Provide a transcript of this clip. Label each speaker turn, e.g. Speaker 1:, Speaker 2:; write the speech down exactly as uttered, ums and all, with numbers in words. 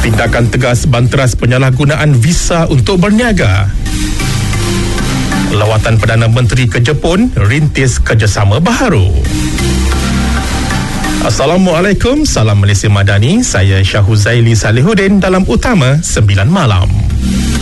Speaker 1: Tindakan tegas banteras penyalahgunaan visa untuk berniaga. Lawatan Perdana Menteri ke Jepun rintis kerjasama baharu. Assalamualaikum, salam Malaysia Madani. Saya Syah Huzaili Salihuddin dalam Utama sembilan Malam.